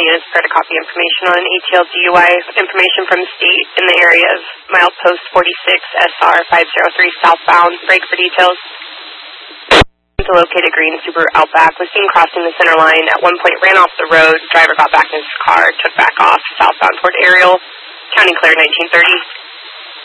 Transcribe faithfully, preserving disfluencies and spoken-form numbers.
County is prepared to copy information on A T L D U I information from the state in the area of milepost forty-six S R five oh three southbound. Break for details. To locate a green Subaru Outback was seen crossing the center line. At one point ran off the road. Driver got back in his car, took back off southbound toward Ariel. County clear nineteen thirty.